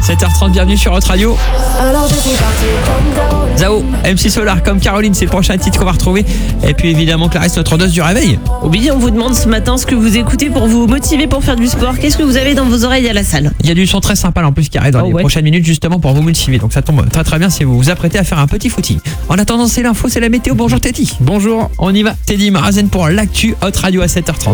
7h30, bienvenue sur votre radio. Zao, MC Solar comme Caroline, c'est le prochain titre qu'on va retrouver. Et puis évidemment, Clarisse, notre dose du réveil. Oui, on vous demande ce matin ce que vous écoutez pour vous motiver pour faire du sport. Qu'est-ce que vous avez dans vos oreilles à la salle? Il y a du son très sympa là, en plus qui arrive dans les prochaines minutes justement pour vous motiver. Donc ça tombe très très bien si vous vous apprêtez à faire un petit footing. En attendant, c'est l'info, c'est la météo. Bonjour Teddy. Bonjour. On y va. Teddy Marazen pour l'actu Hot Radio à 7h30.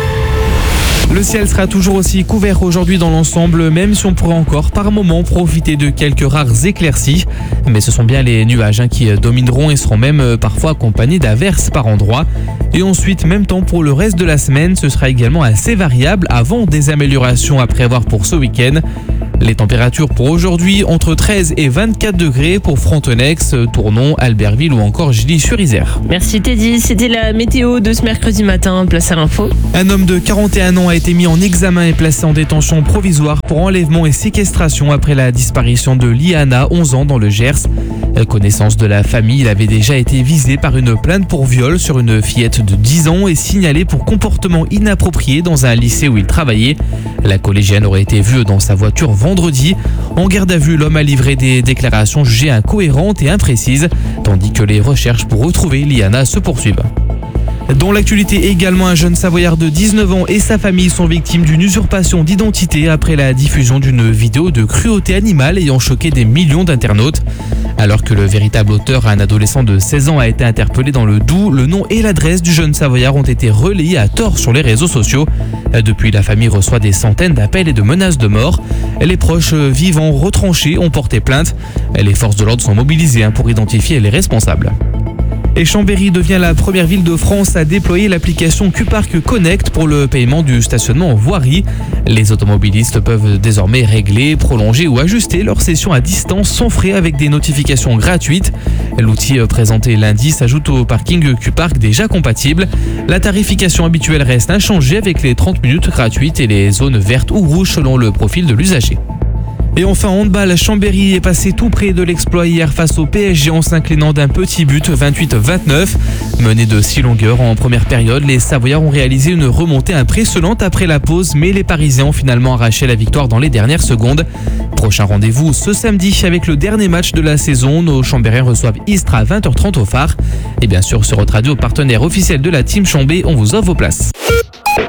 Le ciel sera toujours aussi couvert aujourd'hui dans l'ensemble, même si on pourrait encore par moment profiter de quelques rares éclaircies. Mais ce sont bien les nuages qui domineront et seront même parfois accompagnés d'averses par endroits. Et ensuite, même temps pour le reste de la semaine, ce sera également assez variable avant des améliorations à prévoir pour ce week-end. Les températures pour aujourd'hui, entre 13 et 24 degrés pour Frontenex, Tournon, Albertville ou encore Gilly-sur-Isère. Merci Teddy, c'était la météo de ce mercredi matin, place à l'info. Un homme de 41 ans a été mis en examen et placé en détention provisoire pour enlèvement et séquestration après la disparition de Liana, 11 ans, dans le Gers. Connaissance de la famille, il avait déjà été visé par une plainte pour viol sur une fillette de 10 ans et signalé pour comportement inapproprié dans un lycée où il travaillait. La collégienne aurait été vue dans sa voiture vendredi. En garde à vue, l'homme a livré des déclarations jugées incohérentes et imprécises, tandis que les recherches pour retrouver Liana se poursuivent. Dans l'actualité également, un jeune Savoyard de 19 ans et sa famille sont victimes d'une usurpation d'identité après la diffusion d'une vidéo de cruauté animale ayant choqué des millions d'internautes. Alors que le véritable auteur, un adolescent de 16 ans, a été interpellé dans le Doubs, le nom et l'adresse du jeune Savoyard ont été relayés à tort sur les réseaux sociaux. Depuis, la famille reçoit des centaines d'appels et de menaces de mort. Les proches vivants retranchés ont porté plainte. Les forces de l'ordre sont mobilisées pour identifier les responsables. Et Chambéry devient la première ville de France à déployer l'application Q-Park Connect pour le paiement du stationnement en voirie. Les automobilistes peuvent désormais régler, prolonger ou ajuster leur session à distance sans frais avec des notifications gratuites. L'outil présenté lundi s'ajoute au parking Q-Park déjà compatible. La tarification habituelle reste inchangée avec les 30 minutes gratuites et les zones vertes ou rouges selon le profil de l'usager. Et enfin, handball, Chambéry est passé tout près de l'exploit hier face au PSG en s'inclinant d'un petit but 28-29. Menés de 6 longueurs en première période, les Savoyards ont réalisé une remontée impressionnante après la pause, mais les Parisiens ont finalement arraché la victoire dans les dernières secondes. Prochain rendez-vous ce samedi avec le dernier match de la saison. Nos Chambériens reçoivent Istres à 20h30 au Phare. Et bien sûr, sur votre radio partenaire officiel de la Team Chambé, on vous offre vos places.